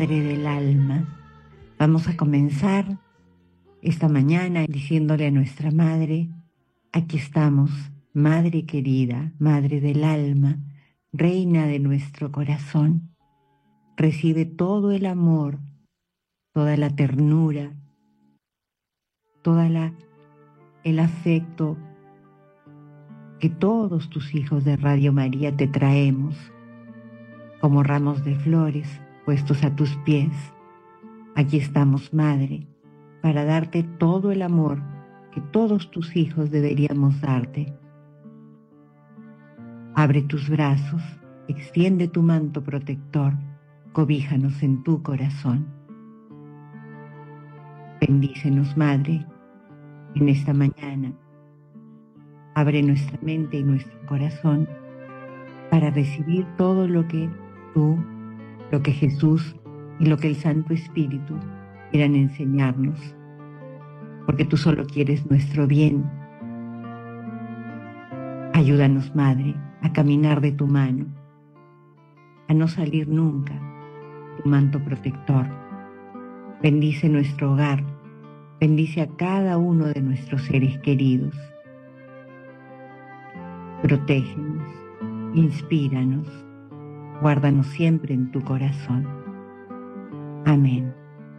Madre del alma. Vamos a comenzar esta mañana diciéndole a nuestra Madre: aquí estamos, Madre querida, Madre del alma, Reina de nuestro corazón. Recibe todo el amor, toda la ternura, el afecto que todos tus hijos de Radio María te traemos, como ramos de flores puestos a tus pies. Aquí estamos, Madre, para darte todo el amor que todos tus hijos deberíamos darte. Abre tus brazos, extiende tu manto protector, cobíjanos en tu corazón. Bendícenos, Madre, en esta mañana. Abre nuestra mente y nuestro corazón para recibir todo lo que tú, lo que Jesús y lo que el Santo Espíritu quieran enseñarnos, porque tú solo quieres nuestro bien. Ayúdanos, Madre, a caminar de tu mano, a no salir nunca de tu manto protector. Bendice nuestro hogar, bendice a cada uno de nuestros seres queridos. Protégenos, inspíranos, guárdanos siempre en tu corazón. Amén.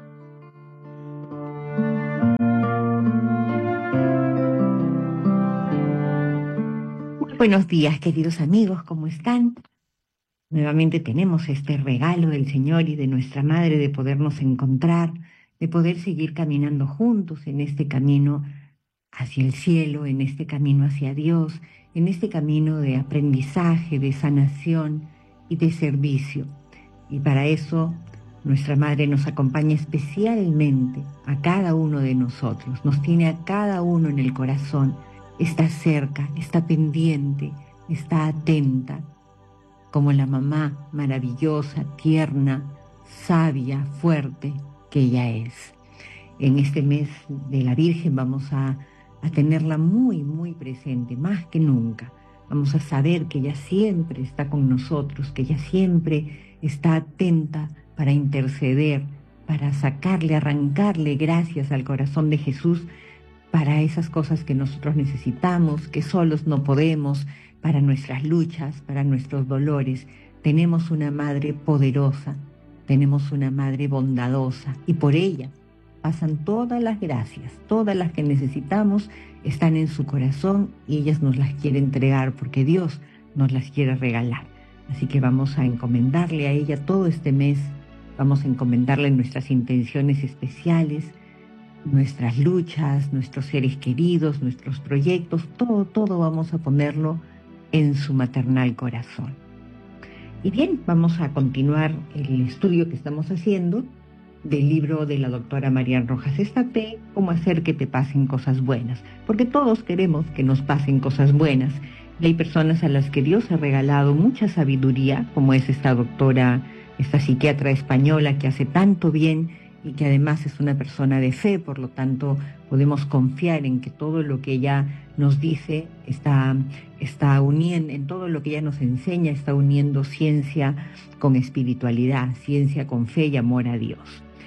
Muy buenos días, queridos amigos, ¿cómo están? Nuevamente tenemos este regalo del Señor y de nuestra Madre de podernos encontrar, de poder seguir caminando juntos en este camino hacia el cielo, en este camino hacia Dios, en este camino de aprendizaje, de sanación y de servicio. Y para eso nuestra Madre nos acompaña especialmente a cada uno de nosotros, nos tiene a cada uno en el corazón, está cerca, está pendiente, está atenta, como la mamá maravillosa, tierna, sabia, fuerte que ella es. En este mes de la Virgen vamos a tenerla muy, muy presente, más que nunca. Vamos a saber que ella siempre está con nosotros, que ella siempre está atenta para interceder, para sacarle, arrancarle gracias al corazón de Jesús para esas cosas que nosotros necesitamos, que solos no podemos, para nuestras luchas, para nuestros dolores. Tenemos una Madre poderosa, tenemos una Madre bondadosa, y por ella pasan todas las gracias, todas las que necesitamos están en su corazón y ellas nos las quiere entregar porque Dios nos las quiere regalar. Así que vamos a encomendarle a ella todo este mes, vamos a encomendarle nuestras intenciones especiales, nuestras luchas, nuestros seres queridos, nuestros proyectos, todo vamos a ponerlo en su maternal corazón. Y bien, vamos a continuar el estudio que estamos haciendo del libro de la doctora Marian Rojas Estapé, Cómo hacer que te pasen cosas buenas, porque todos queremos que nos pasen cosas buenas, y hay personas a las que Dios ha regalado mucha sabiduría, como es esta doctora, esta psiquiatra española que hace tanto bien y que además es una persona de fe, por lo tanto podemos confiar en que todo lo que ella nos dice está uniendo, en todo lo que ella nos enseña, está uniendo ciencia con espiritualidad, ciencia con fe y amor a Dios.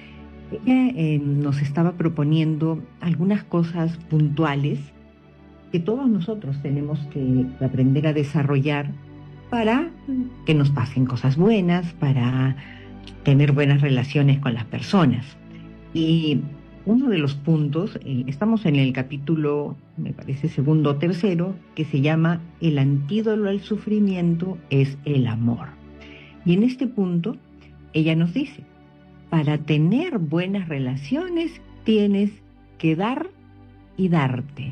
Ella nos estaba proponiendo algunas cosas puntuales que todos nosotros tenemos que aprender a desarrollar para que nos pasen cosas buenas, para tener buenas relaciones con las personas. Y uno de los puntos, estamos en el capítulo, me parece segundo o tercero, que se llama El antídoto al sufrimiento es el amor. Y en este punto, ella nos dice: para tener buenas relaciones tienes que dar y darte.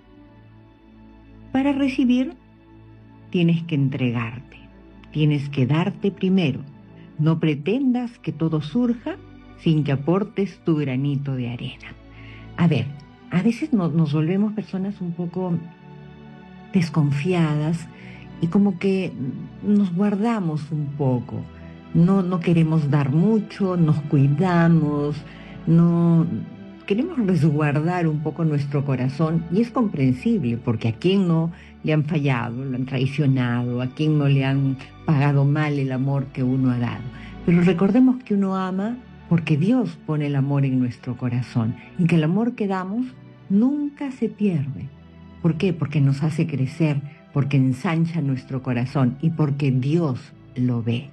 Para recibir tienes que entregarte, tienes que darte primero. No pretendas que todo surja sin que aportes tu granito de arena. A ver, a veces nos volvemos personas un poco desconfiadas y como que nos guardamos un poco. No queremos dar mucho, nos cuidamos, no queremos resguardar un poco nuestro corazón, y es comprensible, porque a quien no le han fallado, lo han traicionado, a quien no le han pagado mal el amor que uno ha dado. Pero recordemos que uno ama porque Dios pone el amor en nuestro corazón y que el amor que damos nunca se pierde. ¿Por qué? Porque nos hace crecer, porque ensancha nuestro corazón y porque Dios lo ve.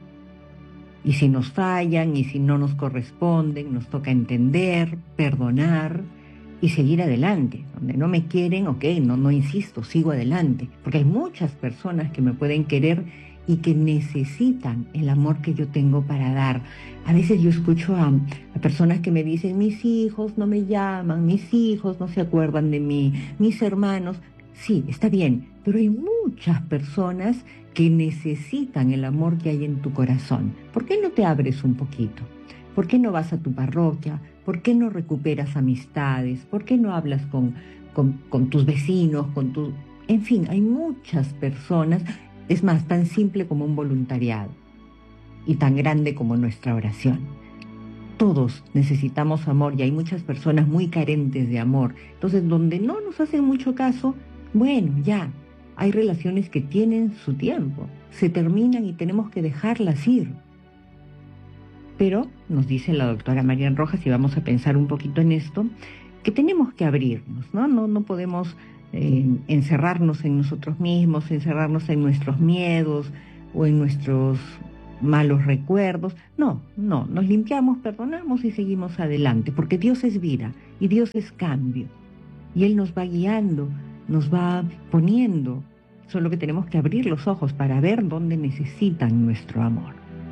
Y si nos fallan y si no nos corresponden, nos toca entender, perdonar y seguir adelante. Donde no me quieren, ok, no insisto, sigo adelante. Porque hay muchas personas que me pueden querer y que necesitan el amor que yo tengo para dar. A veces yo escucho a personas que me dicen, mis hijos no me llaman, mis hijos no se acuerdan de mí, mis hermanos. Sí, está bien, pero hay muchas personas que necesitan el amor que hay en tu corazón. ¿Por qué no te abres un poquito? ¿Por qué no vas a tu parroquia? ¿Por qué no recuperas amistades? ¿Por qué no hablas con tus vecinos? En fin, hay muchas personas, es más, tan simple como un voluntariado y tan grande como nuestra oración. Todos necesitamos amor y hay muchas personas muy carentes de amor. Entonces, donde no nos hacen mucho caso, bueno, ya, hay relaciones que tienen su tiempo, se terminan y tenemos que dejarlas ir. Pero nos dice la doctora Marian Rojas, y vamos a pensar un poquito en esto, que tenemos que abrirnos, ¿no? No podemos encerrarnos en nosotros mismos, encerrarnos en nuestros miedos o en nuestros malos recuerdos. No, nos limpiamos, perdonamos y seguimos adelante, porque Dios es vida y Dios es cambio. Y Él nos va guiando, nos va poniendo, solo que tenemos que abrir los ojos para ver dónde necesitan nuestro amor.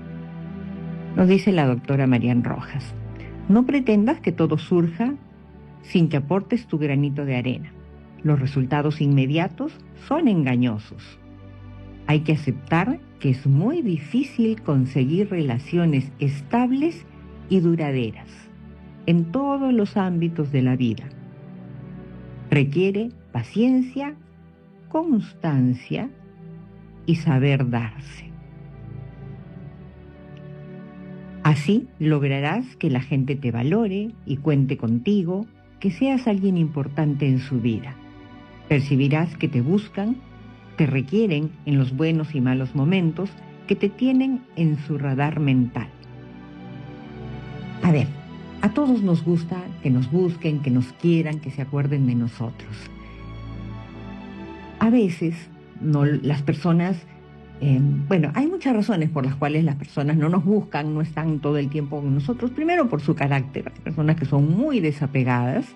Nos dice la doctora Marian Rojas, no pretendas que todo surja sin que aportes tu granito de arena. Los resultados inmediatos son engañosos. Hay que aceptar que es muy difícil conseguir relaciones estables y duraderas en todos los ámbitos de la vida. Requiere paciencia, constancia y saber darse. Así lograrás que la gente te valore y cuente contigo, que seas alguien importante en su vida. Percibirás que te buscan, te requieren en los buenos y malos momentos, que te tienen en su radar mental. A ver, a todos nos gusta que nos busquen, que nos quieran, que se acuerden de nosotros. A veces las personas, hay muchas razones por las cuales las personas no nos buscan, no están todo el tiempo con nosotros. Primero por su carácter, hay personas que son muy desapegadas,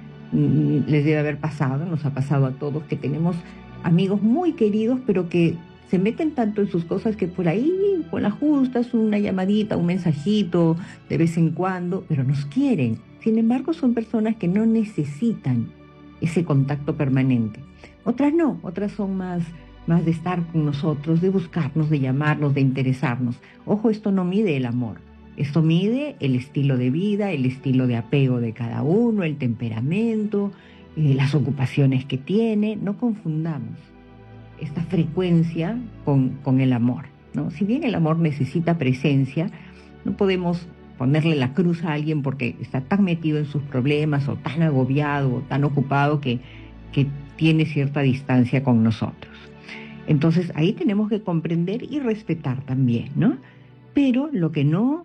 les debe haber pasado, nos ha pasado a todos, que tenemos amigos muy queridos, pero que se meten tanto en sus cosas que por ahí, con las justas, una llamadita, un mensajito de vez en cuando, pero nos quieren. Sin embargo, son personas que no necesitan ese contacto permanente. Otras no, otras son más de estar con nosotros, de buscarnos, de llamarnos, de interesarnos. Ojo, esto no mide el amor. Esto mide el estilo de vida, el estilo de apego de cada uno, el temperamento, las ocupaciones que tiene. No confundamos esta frecuencia con el amor, ¿no? Si bien el amor necesita presencia, no podemos ponerle la cruz a alguien porque está tan metido en sus problemas o tan agobiado o tan ocupado que tiene cierta distancia con nosotros. Entonces ahí tenemos que comprender y respetar también, ¿no? Pero lo que no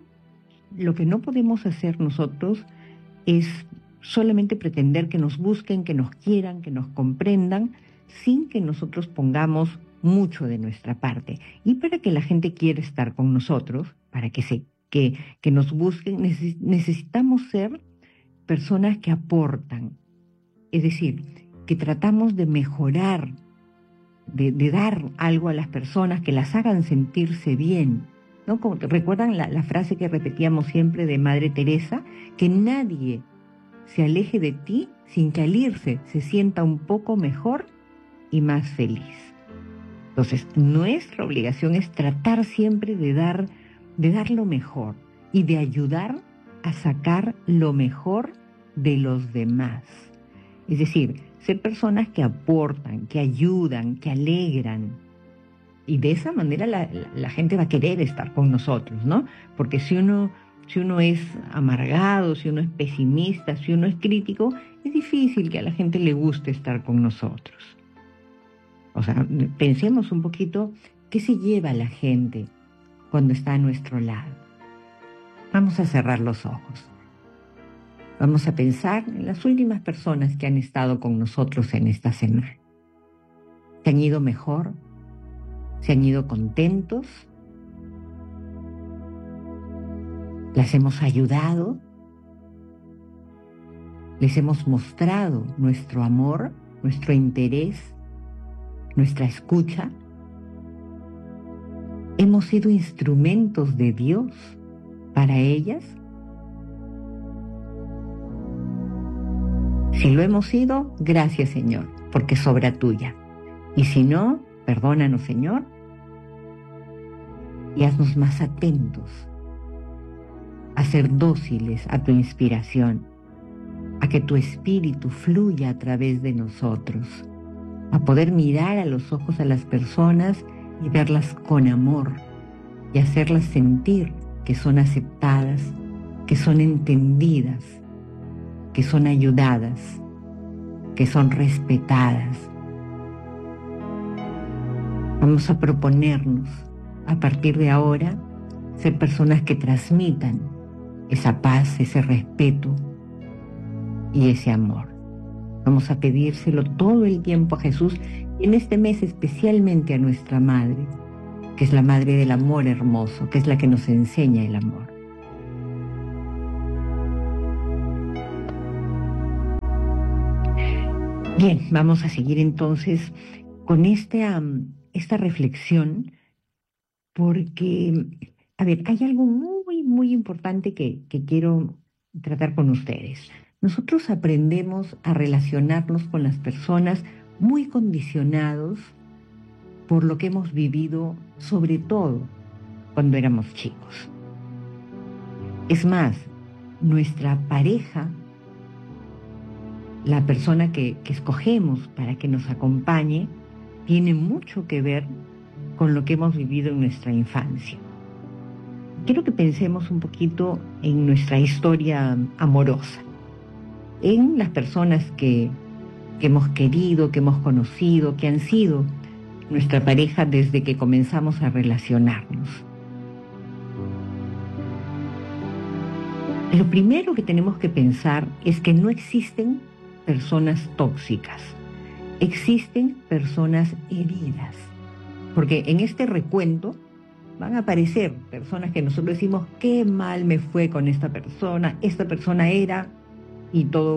podemos hacer nosotros es solamente pretender que nos busquen, que nos quieran, que nos comprendan, sin que nosotros pongamos mucho de nuestra parte. Y para que la gente quiera estar con nosotros, para que nos busquen, necesitamos ser personas que aportan. Es decir, que tratamos de mejorar, de dar algo a las personas, que las hagan sentirse bien, ¿no? Como recuerdan la frase que repetíamos siempre de Madre Teresa, que nadie se aleje de ti sin que al irse se sienta un poco mejor y más feliz. Entonces, nuestra obligación es tratar siempre de dar lo mejor y de ayudar a sacar lo mejor de los demás. Es decir, ser personas que aportan, que ayudan, que alegran. Y de esa manera la gente va a querer estar con nosotros, ¿no? Porque si uno es amargado, si uno es pesimista, si uno es crítico, es difícil que a la gente le guste estar con nosotros. O sea, pensemos un poquito qué se lleva la gente cuando está a nuestro lado. Vamos a cerrar los ojos. Vamos a pensar en las últimas personas que han estado con nosotros en esta semana. ¿Se han ido mejor? ¿Se han ido contentos? ¿Las hemos ayudado? ¿Les hemos mostrado nuestro amor, nuestro interés, nuestra escucha? ¿Hemos sido instrumentos de Dios para ellas? Si lo hemos sido, gracias, Señor, porque es obra tuya. Y si no, perdónanos, Señor, y haznos más atentos a ser dóciles a tu inspiración, a que tu espíritu fluya a través de nosotros, a poder mirar a los ojos a las personas y verlas con amor y hacerlas sentir que son aceptadas, que son entendidas, que son ayudadas, que son respetadas. Vamos a proponernos, a partir de ahora, ser personas que transmitan esa paz, ese respeto y ese amor. Vamos a pedírselo todo el tiempo a Jesús y en este mes especialmente a nuestra Madre, que es la Madre del amor hermoso, que es la que nos enseña el amor. Bien, vamos a seguir entonces con esta reflexión porque, a ver, hay algo muy, muy importante que quiero tratar con ustedes. Nosotros aprendemos a relacionarnos con las personas muy condicionados por lo que hemos vivido, sobre todo cuando éramos chicos. Es más, nuestra pareja, la persona que escogemos para que nos acompañe, tiene mucho que ver con lo que hemos vivido en nuestra infancia. Quiero que pensemos un poquito en nuestra historia amorosa, en las personas que hemos querido, que hemos conocido, que han sido nuestra pareja desde que comenzamos a relacionarnos. Lo primero que tenemos que pensar es que no existen personas tóxicas, existen personas heridas, porque en este recuento van a aparecer personas que nosotros decimos, qué mal me fue con esta persona era, y todo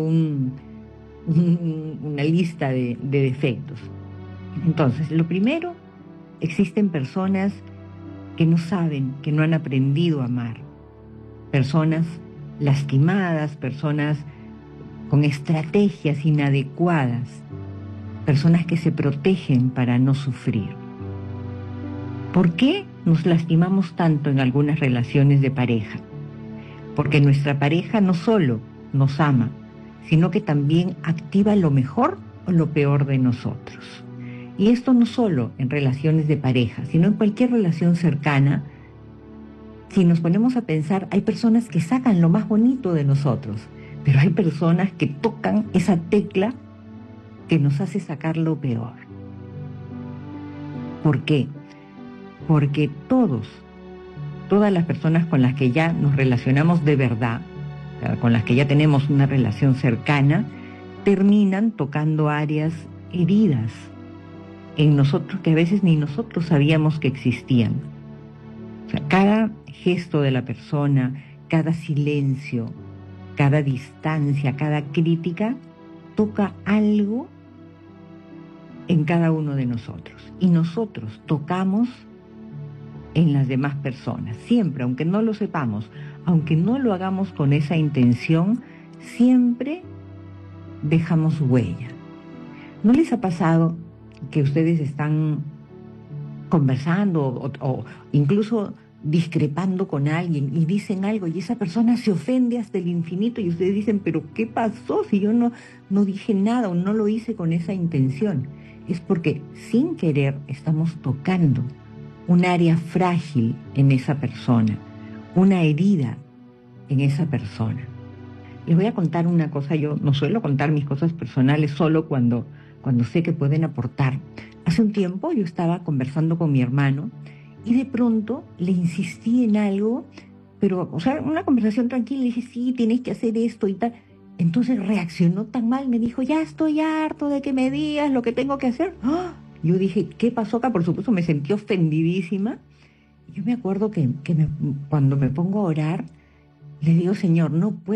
una lista de defectos. Entonces, lo primero, existen personas que no saben, que no han aprendido a amar, personas lastimadas, personas con estrategias inadecuadas, personas que se protegen para no sufrir. ¿Por qué nos lastimamos tanto en algunas relaciones de pareja? Porque nuestra pareja no solo nos ama, sino que también activa lo mejor o lo peor de nosotros. Y esto no solo en relaciones de pareja, sino en cualquier relación cercana. Si nos ponemos a pensar, hay personas que sacan lo más bonito de nosotros, pero hay personas que tocan esa tecla que nos hace sacar lo peor. ¿Por qué? Porque todas las personas con las que ya nos relacionamos de verdad, con las que ya tenemos una relación cercana, terminan tocando áreas heridas en nosotros que a veces ni nosotros sabíamos que existían. O sea, cada gesto de la persona, cada silencio, cada distancia, cada crítica, toca algo en cada uno de nosotros. Y nosotros tocamos en las demás personas, siempre, aunque no lo sepamos, aunque no lo hagamos con esa intención, siempre dejamos huella. ¿No les ha pasado que ustedes están conversando o incluso discrepando con alguien y dicen algo y esa persona se ofende hasta el infinito y ustedes dicen, pero ¿qué pasó si yo no dije nada o no lo hice con esa intención? Es porque sin querer estamos tocando un área frágil en esa persona, una herida en esa persona. Les voy a contar una cosa, yo no suelo contar mis cosas personales solo cuando sé que pueden aportar. Hace un tiempo yo estaba conversando con mi hermano Y de pronto le insistí en algo, pero, o sea, una conversación tranquila, le dije, sí, tienes que hacer esto y tal. Entonces reaccionó tan mal, me dijo, ya estoy harto de que me digas lo que tengo que hacer. ¡Ah! Yo dije, ¿qué pasó acá? Por supuesto, me sentí ofendidísima. Yo me acuerdo cuando me pongo a orar, le digo, Señor,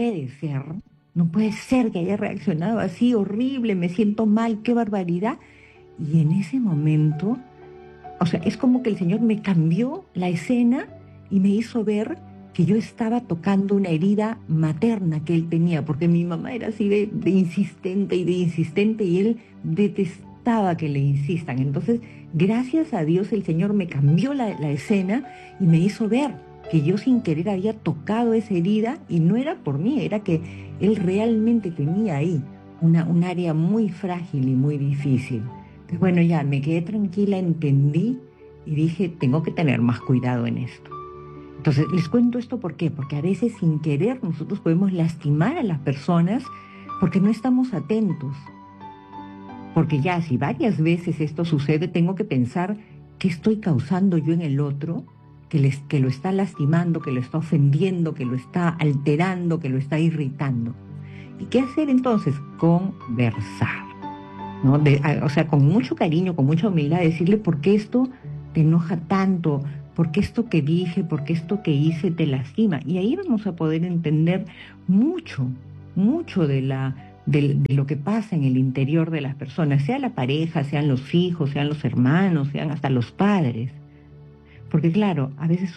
no puede ser que haya reaccionado así, horrible, me siento mal, qué barbaridad. Y en ese momento, o sea, es como que el Señor me cambió la escena y me hizo ver que yo estaba tocando una herida materna que él tenía, porque mi mamá era así de insistente y él detestaba que le insistan. Entonces, gracias a Dios el Señor me cambió la escena y me hizo ver que yo sin querer había tocado esa herida y no era por mí, era que él realmente tenía ahí un área muy frágil y muy difícil. Entonces, bueno, ya me quedé tranquila, entendí y dije, tengo que tener más cuidado en esto. Entonces, les cuento esto ¿por qué? Porque a veces sin querer nosotros podemos lastimar a las personas porque no estamos atentos. Porque ya si varias veces esto sucede, tengo que pensar qué estoy causando yo en el otro, que lo está lastimando, que lo está ofendiendo, que lo está alterando, que lo está irritando. ¿Y qué hacer entonces? Conversar, ¿no? O sea, con mucho cariño, con mucha humildad, decirle por qué esto te enoja tanto, por qué esto que dije, por qué esto que hice te lastima. Y ahí vamos a poder entender mucho, mucho de lo que pasa en el interior de las personas, sea la pareja, sean los hijos, sean los hermanos, sean hasta los padres. Porque claro, a veces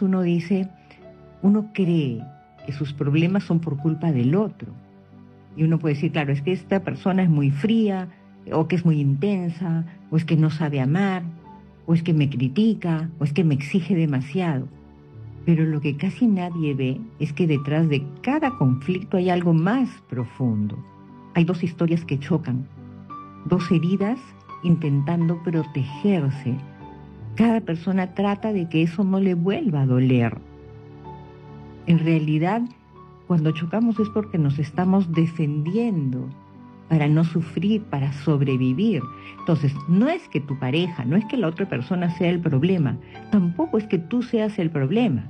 uno cree que sus problemas son por culpa del otro. Y uno puede decir, claro, es que esta persona es muy fría, o que es muy intensa, o es que no sabe amar, o es que me critica, o es que me exige demasiado. Pero lo que casi nadie ve es que detrás de cada conflicto hay algo más profundo. Hay dos historias que chocan, dos heridas intentando protegerse. Cada persona trata de que eso no le vuelva a doler. En realidad, cuando chocamos es porque nos estamos defendiendo para no sufrir, para sobrevivir. Entonces, no es que tu pareja, no es que la otra persona sea el problema, tampoco es que tú seas el problema.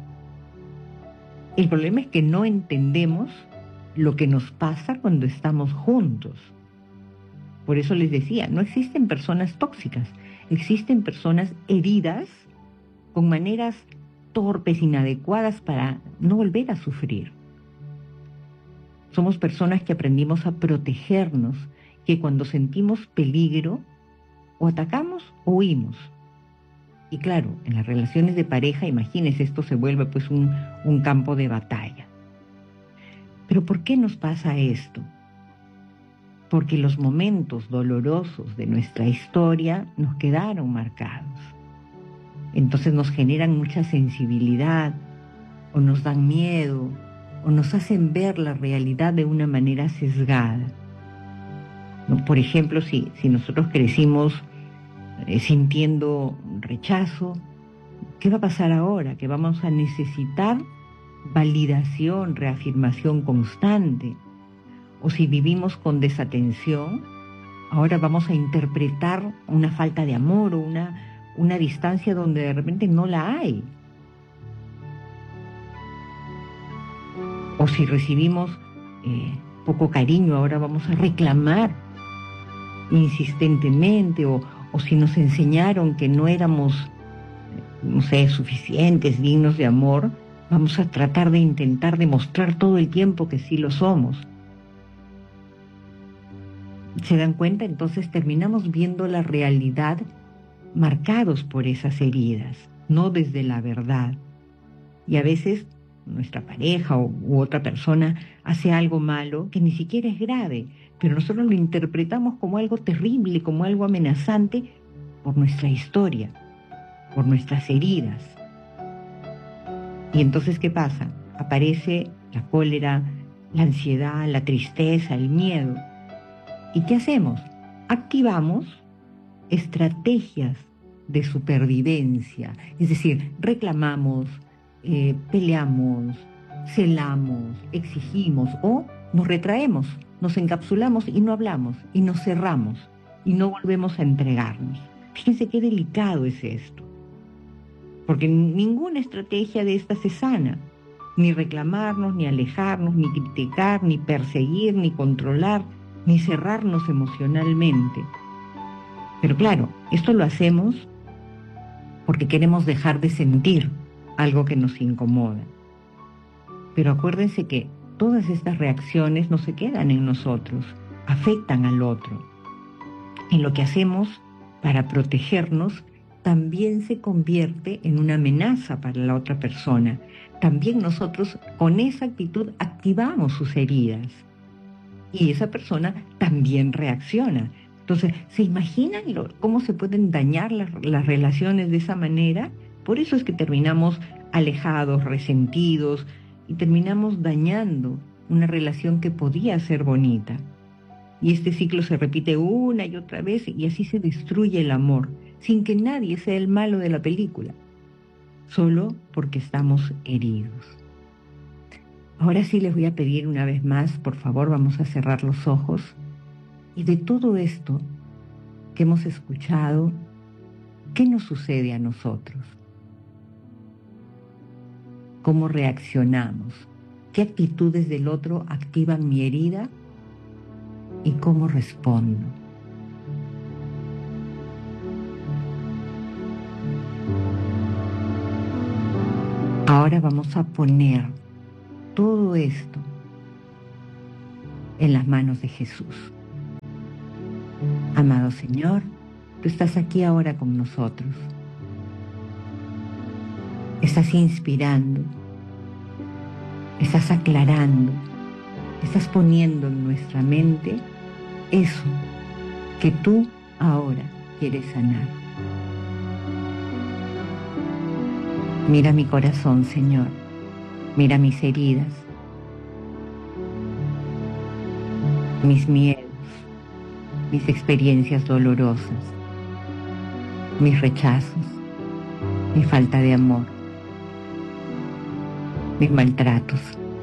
El problema es que no entendemos lo que nos pasa cuando estamos juntos. Por eso les decía, no existen personas tóxicas, existen personas heridas con maneras torpes, inadecuadas para no volver a sufrir. Somos personas que aprendimos a protegernos, que cuando sentimos peligro, o atacamos o huimos. Y claro, en las relaciones de pareja, imagínense, esto se vuelve pues un campo de batalla. Pero ¿por qué nos pasa esto? Porque los momentos dolorosos de nuestra historia nos quedaron marcados. Entonces nos generan mucha sensibilidad, o nos dan miedo, o nos hacen ver la realidad de una manera sesgada. ¿No? Por ejemplo, si nosotros crecimos sintiendo rechazo, ¿qué va a pasar ahora? Que vamos a necesitar validación, reafirmación constante. O si vivimos con desatención, ahora vamos a interpretar una falta de amor o una distancia donde de repente no la hay. O si recibimos poco cariño, ahora vamos a reclamar insistentemente, o si nos enseñaron que no éramos, no sé, suficientes, dignos de amor, vamos a tratar de intentar demostrar todo el tiempo que sí lo somos. ¿Se dan cuenta? Entonces terminamos viendo la realidad marcados por esas heridas, no desde la verdad. Y a veces nuestra pareja u otra persona hace algo malo que ni siquiera es grave, pero nosotros lo interpretamos como algo terrible, como algo amenazante por nuestra historia, por nuestras heridas. Y entonces, ¿qué pasa? Aparece la cólera, la ansiedad, la tristeza, el miedo. ¿Y qué hacemos? Activamos estrategias de supervivencia, es decir, reclamamos, peleamos, celamos, exigimos o nos retraemos, nos encapsulamos y no hablamos y nos cerramos y no volvemos a entregarnos. Fíjense qué delicado es esto. porque ninguna estrategia de estas es sana. Ni reclamarnos, ni alejarnos, ni criticar, ni perseguir, ni controlar, ni cerrarnos emocionalmente. Pero claro, esto lo hacemos porque queremos dejar de sentir algo que nos incomoda. Pero acuérdense que todas estas reacciones no se quedan en nosotros, afectan al otro. Y lo que hacemos para protegernos también se convierte en una amenaza para la otra persona. También nosotros con esa actitud activamos sus heridas y esa persona también reacciona. Entonces, ¿se imaginan cómo se pueden dañar las relaciones de esa manera? Por eso es que terminamos alejados, resentidos y terminamos dañando una relación que podía ser bonita. Y este ciclo se repite una y otra vez y así se destruye el amor, sin que nadie sea el malo de la película, solo porque estamos heridos. Ahora sí les voy a pedir una vez más, por favor, vamos a cerrar los ojos. Y de todo esto que hemos escuchado, ¿qué nos sucede a nosotros? ¿Cómo reaccionamos? ¿Qué actitudes del otro activan mi herida? ¿Y cómo respondo? Ahora vamos a poner todo esto en las manos de Jesús. Amado Señor, tú estás aquí ahora con nosotros. Estás inspirando, estás aclarando, estás poniendo en nuestra mente eso que tú ahora quieres sanar. Mira mi corazón, Señor. Mira mis heridas, mis miedos, mis experiencias dolorosas, mis rechazos, mi falta de amor, mis maltratos.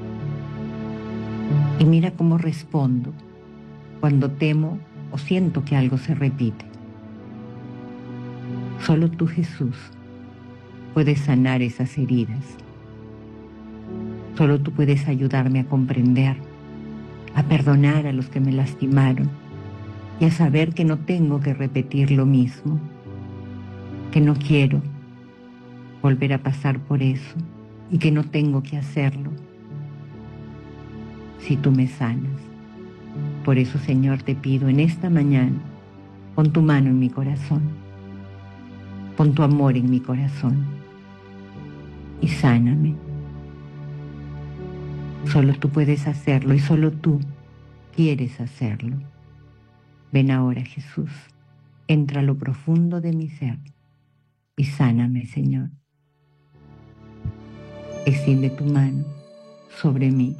Y mira cómo respondo cuando temo o siento que algo se repite. Solo tú, Jesús, puedes sanar esas heridas. Solo tú puedes ayudarme a comprender, a perdonar a los que me lastimaron y a saber que no tengo que repetir lo mismo, que no quiero volver a pasar por eso y que no tengo que hacerlo si tú me sanas. Por eso, Señor, te pido en esta mañana, pon tu mano en mi corazón, pon tu amor en mi corazón y sáname. Solo tú puedes hacerlo y solo tú quieres hacerlo. Ven ahora, Jesús, entra a lo profundo de mi ser y sáname, Señor. Extiende tu mano sobre mí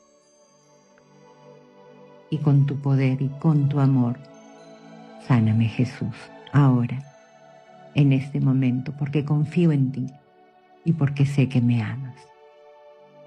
y con tu poder y con tu amor, sáname, Jesús, ahora, en este momento, porque confío en ti y porque sé que me amas.